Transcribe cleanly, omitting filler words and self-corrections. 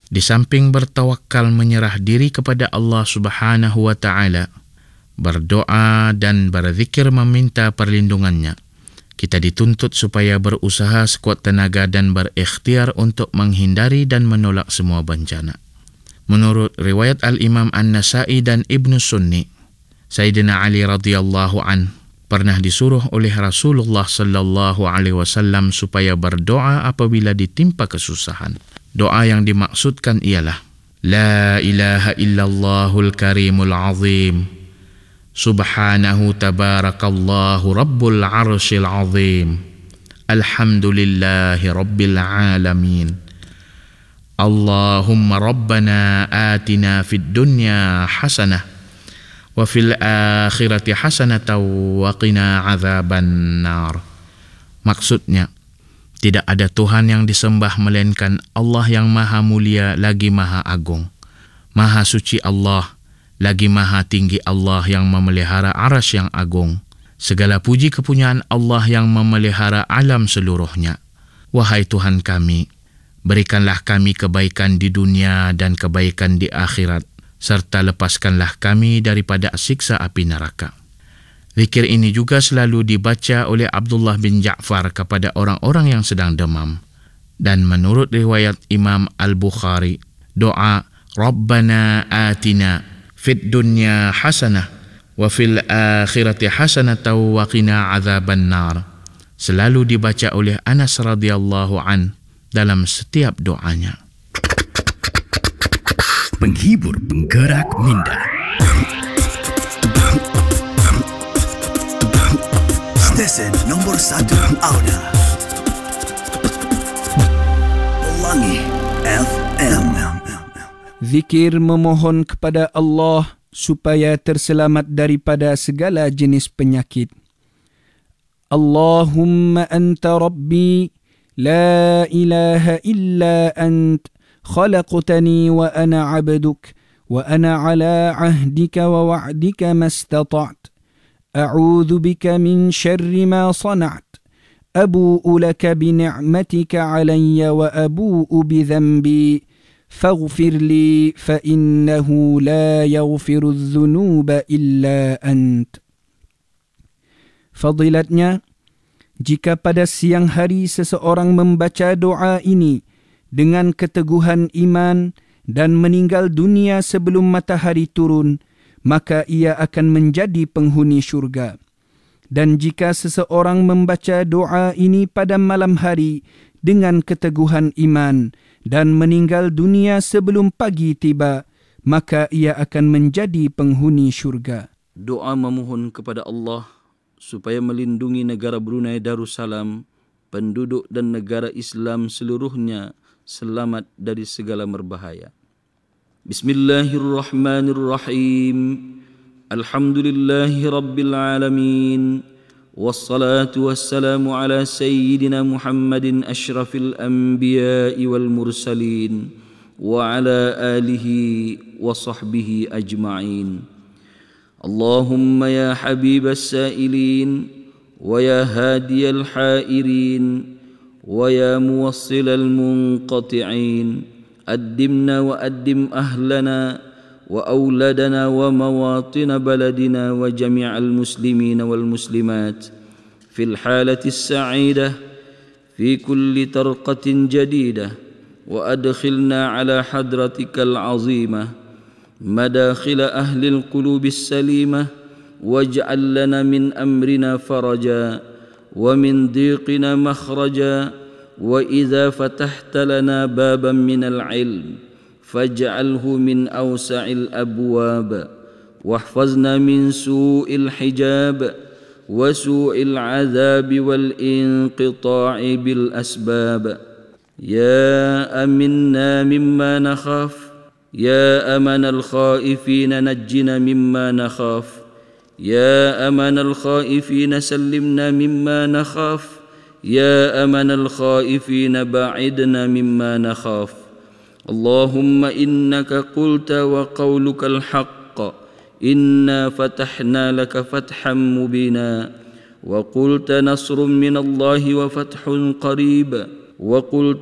Di samping bertawakal menyerah diri kepada Allah Subhanahu wa Ta'ala, berdoa dan berzikir meminta perlindungannya, kita dituntut supaya berusaha sekuat tenaga dan berikhtiar untuk menghindari dan menolak semua bencana. Menurut riwayat Al-Imam An-Nasa'i dan Ibn Sunni, Sayyidina Ali radhiyallahu an pernah disuruh oleh Rasulullah sallallahu alaihi wasallam supaya berdoa apabila ditimpa kesusahan. Doa yang dimaksudkan ialah La ilaha illallahul karimul azim, Subhanahu tabarakallahu rabbul arshil azim, Alhamdulillahi rabbil alamin, Allahumma rabbana atina fid dunya hasanah wa fil akhirati hasanatan wa qina azaban nar. Maksudnya, tidak ada Tuhan yang disembah melainkan Allah yang maha mulia lagi maha agung. Maha suci Allah, lagi maha tinggi Allah yang memelihara arasy yang agung. Segala puji kepunyaan Allah yang memelihara alam seluruhnya. Wahai Tuhan kami, berikanlah kami kebaikan di dunia dan kebaikan di akhirat, serta lepaskanlah kami daripada siksa api neraka. Zikir ini juga selalu dibaca oleh Abdullah bin Ja'far kepada orang-orang yang sedang demam. Dan menurut riwayat Imam Al-Bukhari, doa Rabbana atina fid dunya hasanah wa fil akhirati hasanatan wa qina azaban nar selalu dibaca oleh Anas radhiyallahu an dalam setiap doanya. Penghibur penggerak minda. Stesen nombor 1 Auda. Pelangi FM. Zikir memohon kepada Allah supaya terselamat daripada segala jenis penyakit. Allahumma anta rabbi, la ilaha illa ant, khalaqtani wa ana abduk, wa ana ala ahdika wa wa'dika mastata'at. أعوذ بك من شر ما صنعت أبوء لك بنعمتك علي وأبوء بذنبي فاغفر لي فإنه لا يغفر الذنوب إلا أنت. Fadilatnya, jika pada siang hari seseorang membaca doa ini dengan keteguhan iman dan meninggal dunia sebelum matahari turun, maka ia akan menjadi penghuni syurga. Dan jika seseorang membaca doa ini pada malam hari dengan keteguhan iman dan meninggal dunia sebelum pagi tiba, maka ia akan menjadi penghuni syurga. Doa memohon kepada Allah supaya melindungi negara Brunei Darussalam, penduduk dan negara Islam seluruhnya selamat dari segala merbahaya. Bismillahirrahmanirrahim. Alhamdulillahi rabbil alamin. Wassalatu wassalamu ala sayyidina Muhammadin asyrafil anbiya'i wal mursalin wa ala alihi wa sahbihi ajma'in. Allahumma ya habibas sa'ilin wa ya hadiyal hairin wa ya muwassilal munqati'in, أدمنا وأدم أهلنا وأولادنا ومواطن بلدنا وجميع المسلمين والمسلمات في الحالة السعيدة في كل طرقة جديدة، وأدخلنا على حضرتك العظيمة مداخل أهل القلوب السليمة، واجعل لنا من أمرنا فرجا ومن ضيقنا مخرجا، وإذا فتحت لنا بابا من العلم فاجعله من أوسع الأبواب، واحفظنا من سوء الحجاب وسوء العذاب والانقطاع بالأسباب. يا أمنا مما نخاف، يا أمن الخائفين نجنا مما نخاف، يا أمن الخائفين سلمنا مما نخاف، يا أمن الخائفين باعدنا مما نخاف. اللهم إنك قلت وقولك الحق، إنا فتحنا لك فتحا مبينا، وقلت نصر من الله وفتح قريب، وقلت